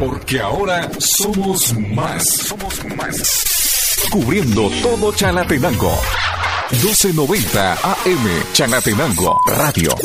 porque ahora somos más. Cubriendo todo Chalatenango. 1290 AM Chalatenango Radio.